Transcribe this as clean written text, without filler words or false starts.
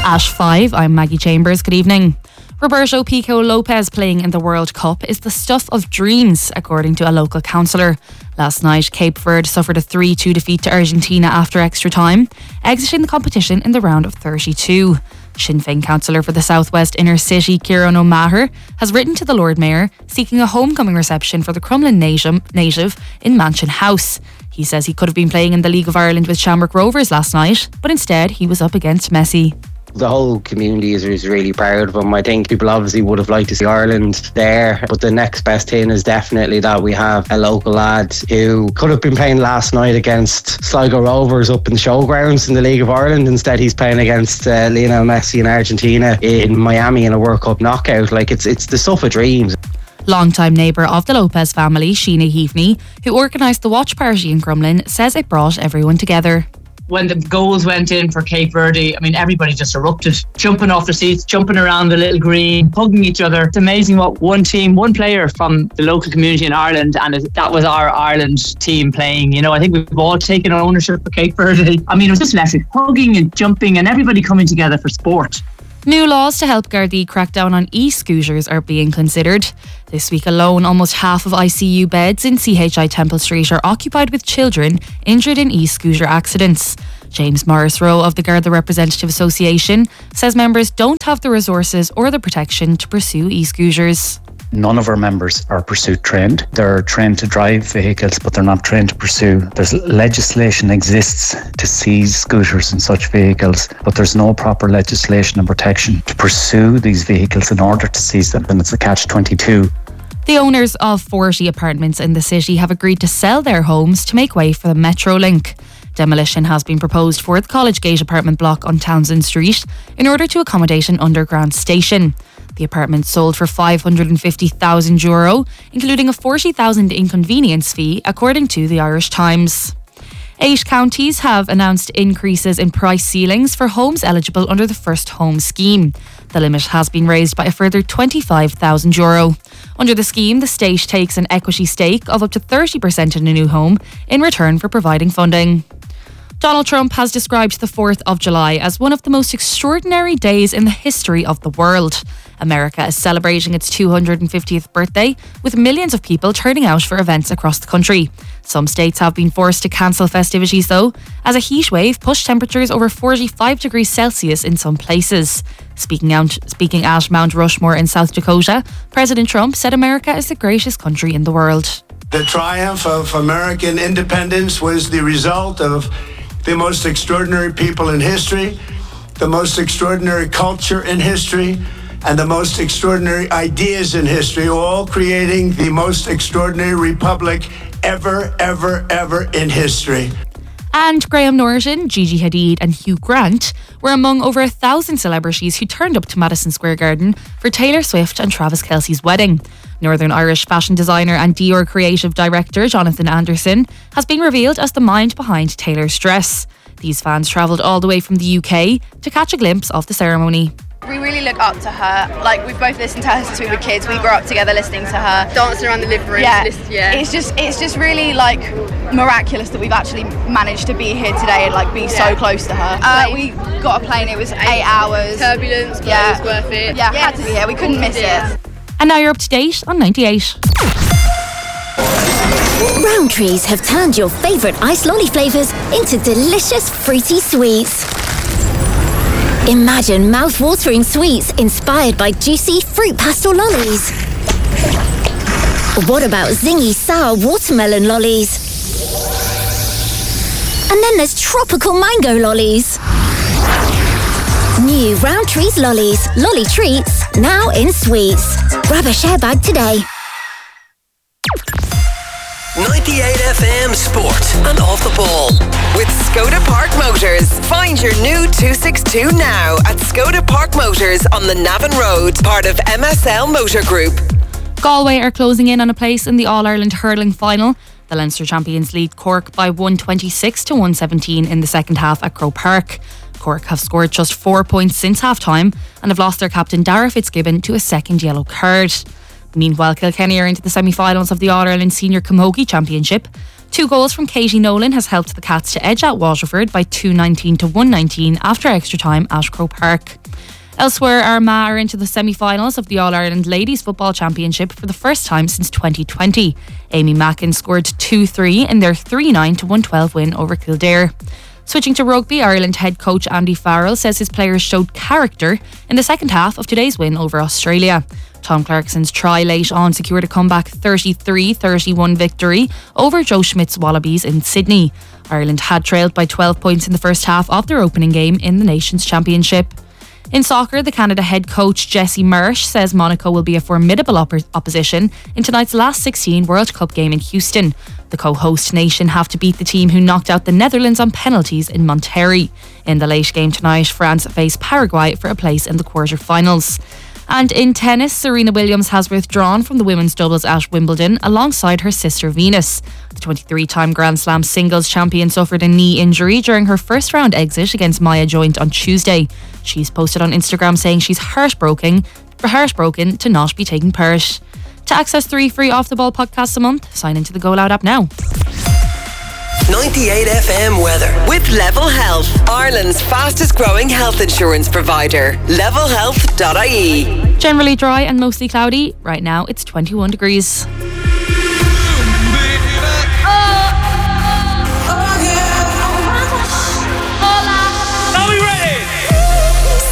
Ash 5, I'm Maggie Chambers. Good evening. Roberto Pico Lopez playing in the World Cup is the stuff of dreams, according to a local councillor. Last night, Cape Verde suffered a 3-2 defeat to Argentina after extra time, exiting the competition in the round of 32. Sinn Féin councillor for the Southwest Inner City, Kieran O'Maher, has written to the Lord Mayor seeking a homecoming reception for the Crumlin native in Mansion House. He says he could have been playing in the League of Ireland with Shamrock Rovers last night, but instead he was up against Messi. The whole community is really proud of him. I think people obviously would have liked to see Ireland there, but the next best thing is definitely that we have a local lad who could have been playing last night against Sligo Rovers up in the showgrounds in the League of Ireland. Instead he's playing against Lionel Messi in Argentina in Miami in a World Cup knockout. Like it's the stuff of dreams. Longtime neighbour of the Lopez family, Sheena Heafney, who organised the watch party in Crumlin, says it brought everyone together. When the goals went in for Cape Verde, I mean, everybody just erupted, jumping off their seats, jumping around the little green, hugging each other. It's amazing what one player from the local community in Ireland, and that was our Ireland team playing. You know, I think we've all taken ownership for Cape Verde. I mean, it was just electric, hugging and jumping and everybody coming together for sport. New laws to help Gardaí crack down on e-scooters are being considered. This week alone, almost half of ICU beds in CHI Temple Street are occupied with children injured in e-scooter accidents. James Morris Rowe of the Garda Representative Association says members don't have the resources or the protection to pursue e-scooters. None of our members are pursuit trained. They're trained to drive vehicles, but they're not trained to pursue. There's legislation exists to seize scooters and such vehicles, but there's no proper legislation and protection to pursue these vehicles in order to seize them, and it's a catch-22. The owners of 40 apartments in the city have agreed to sell their homes to make way for the Metrolink. Demolition has been proposed for the College Gate apartment block on Townsend Street in order to accommodate an underground station. The apartment sold for €550,000, including a €40,000 inconvenience fee, according to the Irish Times. 8 counties have announced increases in price ceilings for homes eligible under the First Home Scheme. The limit has been raised by a further €25,000. Under the scheme, the state takes an equity stake of up to 30% in a new home in return for providing funding. Donald Trump has described the 4th of July as one of the most extraordinary days in the history of the world. America is celebrating its 250th birthday, with millions of people turning out for events across the country. Some states have been forced to cancel festivities though, as a heat wave pushed temperatures over 45 degrees Celsius in some places. Speaking at Mount Rushmore in South Dakota, President Trump said America is the greatest country in the world. The triumph of American independence was the result of the most extraordinary people in history, the most extraordinary culture in history, and the most extraordinary ideas in history, all creating the most extraordinary republic ever in history. And Graham Norton, Gigi Hadid and Hugh Grant were among over 1,000 celebrities who turned up to Madison Square Garden for Taylor Swift and Travis Kelce's wedding. Northern Irish fashion designer and Dior creative director Jonathan Anderson has been revealed as the mind behind Taylor's dress. These fans travelled all the way from the UK to catch a glimpse of the ceremony. We really look up to her. Like, we've both listened to her since we were kids. We grew up together listening to her. Dancing around the living room. Yeah. It's just really like miraculous that we've actually managed to be here today and like be so close to her. We got a plane, it was 8 hours. Turbulence, but it was worth it. Yeah, had to be here. We couldn't miss it. And now you're up to date on 98. Rowntree's have turned your favourite ice lolly flavours into delicious fruity sweets. Imagine mouth-watering sweets inspired by juicy fruit pastel lollies. What about zingy sour watermelon lollies? And then there's tropical mango lollies. New Rowntree's lollies, lolly treats, now in sweets. Grab a share bag today. 98 FM Sport and Off the Ball. With Skoda Park Motors. Find your new 262 now at Skoda Park Motors on the Navan Road, part of MSL Motor Group. Galway are closing in on a place in the All-Ireland hurling final. The Leinster champions lead Cork by 126 to 117 in the second half at Croke Park. Cork have scored just 4 points since half-time and have lost their captain Dara Fitzgibbon to a second yellow card. Meanwhile, Kilkenny are into the semi-finals of the All-Ireland Senior Camogie Championship. 2 goals from Katie Nolan has helped the Cats to edge out Waterford by 219 to 119 after extra time at Croke Park. Elsewhere, Armagh are into the semi-finals of the All-Ireland Ladies Football Championship for the first time since 2020. Amy Mackin scored 2-3 in their 3-9 to 112 win over Kildare. Switching to rugby, Ireland head coach Andy Farrell says his players showed character in the second half of today's win over Australia. Tom Clarkson's try late on secured a comeback 33-31 victory over Joe Schmidt's Wallabies in Sydney. Ireland had trailed by 12 points in the first half of their opening game in the Nations Championship. In soccer, the Canada head coach Jesse Marsh says Monaco will be a formidable opposition in tonight's last 16 World Cup game in Houston. The co-host nation have to beat the team who knocked out the Netherlands on penalties in Monterrey. In the late game tonight, France face Paraguay for a place in the quarter-finals. And in tennis, Serena Williams has withdrawn from the women's doubles at Wimbledon alongside her sister Venus. The 23-time Grand Slam singles champion suffered a knee injury during her first round exit against Maya Joint on Tuesday. She's posted on Instagram saying she's heartbroken to not be taking part. To access 3 free Off The Ball podcasts a month, sign into the Go Loud app now. 98 FM weather with Level Health, Ireland's fastest growing health insurance provider. levelhealth.ie. Generally dry and mostly cloudy. Right now it's 21 degrees.